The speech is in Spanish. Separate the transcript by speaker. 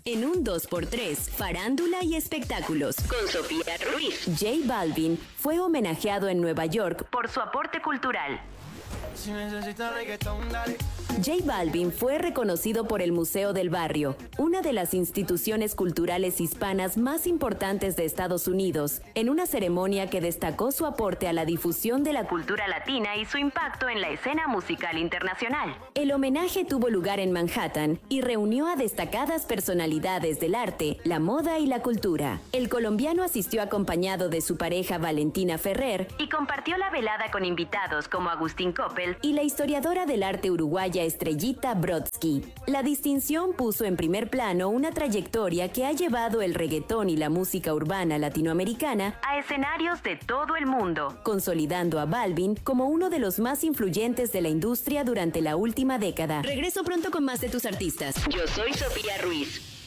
Speaker 1: En un 2x3, farándula y espectáculos. Con Sofía Ruiz. J Balvin fue homenajeado en Nueva York por su aporte cultural.
Speaker 2: Si necesitas reggaetón, dale.
Speaker 1: J Balvin fue reconocido por el Museo del Barrio, una de las instituciones culturales hispanas más importantes de Estados Unidos, en una ceremonia que destacó su aporte a la difusión de la cultura latina y su impacto en la escena musical internacional. El homenaje tuvo lugar en Manhattan y reunió a destacadas personalidades del arte, la moda y la cultura. El colombiano asistió acompañado de su pareja Valentina Ferrer y compartió la velada con invitados como Agustín Coppel y la historiadora del arte uruguaya Estrellita Brodsky. La distinción puso en primer plano una trayectoria que ha llevado el reggaetón y la música urbana latinoamericana a escenarios de todo el mundo, consolidando a Balvin como uno de los más influyentes de la industria durante la última década. Regreso pronto con más de tus artistas. Yo soy Sofía Ruiz.